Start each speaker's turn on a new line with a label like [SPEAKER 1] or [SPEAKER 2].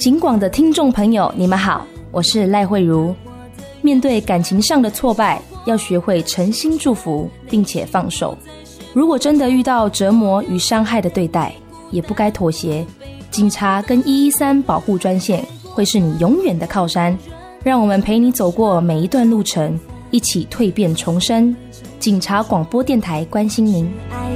[SPEAKER 1] 警广的听众朋友，你们好，我是赖慧如。面对感情上的挫败，要学会诚心祝福，并且放手。如果真的遇到折磨与伤害的对待，也不该妥协。警察跟113保护专线会是你永远的靠山，让我们陪你走过每一段路程，一起蜕变重生。警察广播电台关心您。